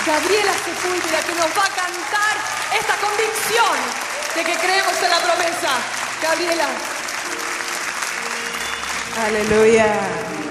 Gabriela Sepúlveda, que nos va a cantar esta convicción de que creemos en la promesa. Gabriela. Aleluya.